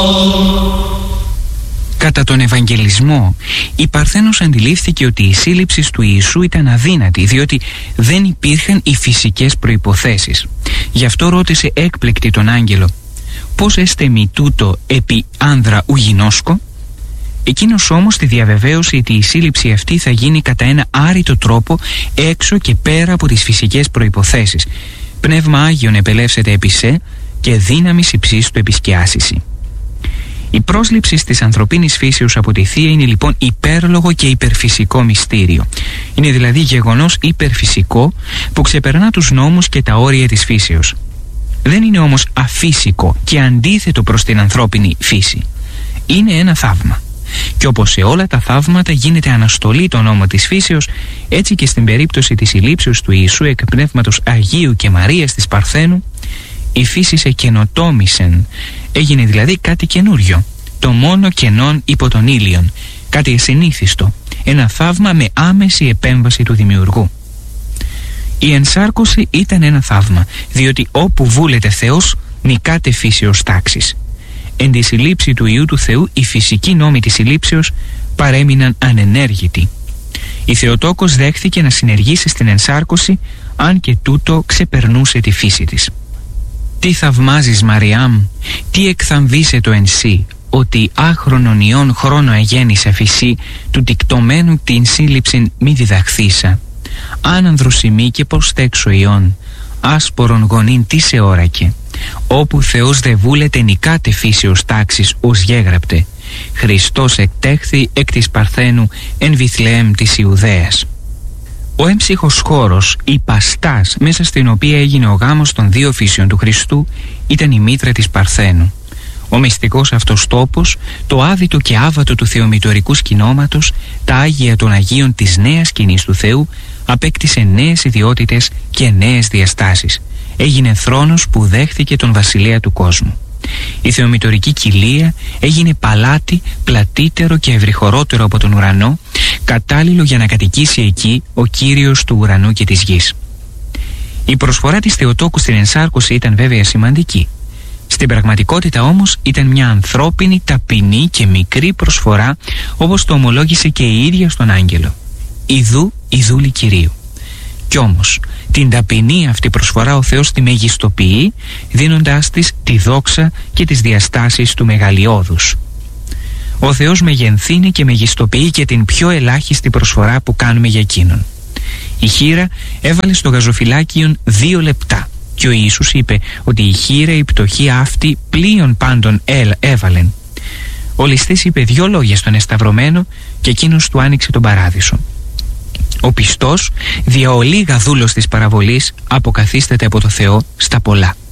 Κατά τον Ευαγγελισμό, η Παρθένος αντιλήφθηκε ότι η σύλληψη του Ιησού ήταν αδύνατη, διότι δεν υπήρχαν οι φυσικές προϋποθέσεις. Γι' αυτό ρώτησε έκπληκτη τον άγγελο: «Πώς έστε μη τούτο επί άνδρα ουγινόσκο?» Εκείνος όμως τη διαβεβαίωσε ότι η σύλληψη αυτή θα γίνει κατά ένα άρρητο τρόπο, έξω και πέρα από τις φυσικές προϋποθέσεις. Πνεύμα Άγιον επελεύσεται επί σε και δύναμης υψής του επισκιάσιση. Η πρόσληψη της ανθρωπίνης φύσεως από τη Θεία είναι λοιπόν υπέρλογο και υπερφυσικό μυστήριο. Είναι δηλαδή γεγονός υπερφυσικό που ξεπερνά τους νόμους και τα όρια της φύσεως. Δεν είναι όμως αφύσικο και αντίθετο προς την ανθρώπινη φύση. Είναι ένα θαύμα. Και όπως σε όλα τα θαύματα γίνεται αναστολή των νόμων της φύσεως, έτσι και στην περίπτωση της συλλήψεως του Ιησού εκ Πνεύματος Αγίου και Μαρίας της Παρθένου, η φύση σε καινοτόμησεν. Έγινε δηλαδή κάτι καινούριο, το μόνο κενόν υπό τον ήλιον, κάτι ασυνήθιστο, ένα θαύμα με άμεση επέμβαση του Δημιουργού. Η ενσάρκωση ήταν ένα θαύμα, διότι όπου βούλεται Θεός νικάται φύσεως τάξης. Εν τη συλλήψη του Υιού του Θεού οι φυσικοί νόμοι της συλλήψεως παρέμειναν ανενέργητοι. Η Θεοτόκος δέχθηκε να συνεργήσει στην ενσάρκωση, αν και τούτο ξεπερνούσε τη φύση της. «Τι θαυμάζεις, Μαριάμ, τι εκθαμβήσε το εν σύ, ότι άχρονον ιών χρόνο εγέννησε φυσί, του τικτωμένου την σύλληψην μη διδαχθήσα. Άνανδροσημί και πως τέξω ιών, άσπορον γονήν τι σε όρακε. Όπου Θεός δε βούλεται νικάτε φύσεως τάξης ως γέγραπτε. Χριστός εκτέχθη εκ της Παρθένου εν Βιθλεέμ της Ιουδαίας». Ο έμψυχος χώρος, η παστάς μέσα στην οποία έγινε ο γάμος των δύο φύσεων του Χριστού, ήταν η μήτρα της Παρθένου. Ο μυστικός αυτός τόπος, το άδυτο και άβατο του θεομητορικού σκηνώματος, τα Άγια των Αγίων της νέας σκηνής του Θεού, απέκτησε νέες ιδιότητες και νέες διαστάσεις. Έγινε θρόνος που δέχθηκε τον βασιλέα του κόσμου. Η θεομητορική κοιλία έγινε παλάτι πλατύτερο και ευρυχωρότερο από τον ουρανό, κατάλληλο για να κατοικήσει εκεί ο Κύριος του ουρανού και της γης. Η προσφορά της Θεοτόκου στην ενσάρκωση ήταν βέβαια σημαντική. Στην πραγματικότητα όμως ήταν μια ανθρώπινη, ταπεινή και μικρή προσφορά, όπως το ομολόγησε και η ίδια στον άγγελο. «Ιδού η δούλη Κυρίου». Κι όμως την ταπεινή αυτή προσφορά ο Θεός τη μεγιστοποιεί, δίνοντάς της τη δόξα και τις διαστάσεις του μεγαλειώδους. Ο Θεός μεγενθύνει και μεγιστοποιεί και την πιο ελάχιστη προσφορά που κάνουμε για Εκείνον. Η χήρα έβαλε στο γαζοφυλάκιον 2 λεπτά και ο Ιησούς είπε ότι η χήρα η πτωχή αυτή πλοίον πάντων έβαλεν. Ο ληστής είπε 2 λόγια στον εσταυρωμένο και εκείνος του άνοιξε τον παράδεισο. Ο πιστός, δια ολίγα δούλος της παραβολής, αποκαθίσταται από το Θεό στα πολλά.